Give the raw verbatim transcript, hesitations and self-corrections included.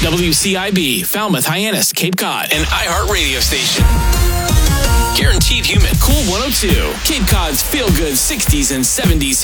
W C I B, Falmouth, Hyannis, Cape Cod, an iHeart radio station. Guaranteed human. Cool one oh two, Cape Cod's feel-good sixties and seventies